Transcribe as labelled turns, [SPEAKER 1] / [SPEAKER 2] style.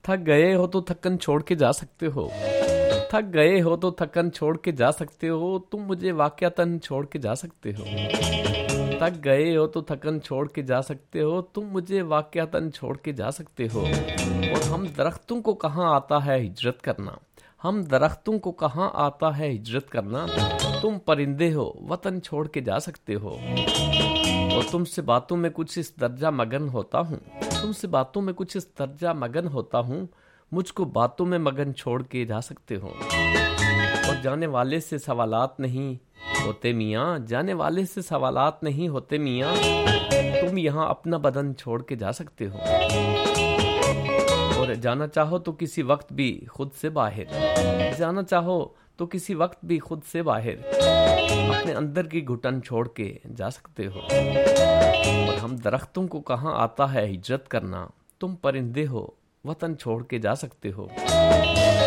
[SPEAKER 1] थक गए हो तो थकन छोड़ के जा सकते हो, थक गए हो तो थकन छोड़ के जा सकते हो, तुम मुझे वाक़यातन छोड़ के जा सकते हो। थक गए हो तो थकन छोड़ के जा सकते हो, तुम मुझे वाक़यातन छोड़ के जा सकते हो। और हम दरख्तों को कहाँ आता है हिजरत करना, हम दरख्तों को कहाँ आता है हिजरत करना, तुम परिंदे हो वतन छोड़ के जा सकते हो। और तुमसे बातों में कुछ इस दर्जा मगन होता हूँ, तुमसे बातों में कुछ इस दर्जा मगन होता हूँ, मुझको बातों में मगन छोड़ के जा सकते हो। और जाने वाले से सवालात नहीं होते मियाँ, जाने वाले से सवालात नहीं होते मियाँ, तुम यहाँ अपना बदन छोड़ के जा सकते हो। और जाना चाहो तो किसी वक्त भी खुद से बाहर, जाना चाहो तो किसी वक्त भी खुद से बाहर, अपने अंदर की घुटन छोड़ के जा सकते हो। और हम दरख्तों को कहाँ आता है हिजरत करना, तुम परिंदे हो वतन छोड़ के जा सकते हो।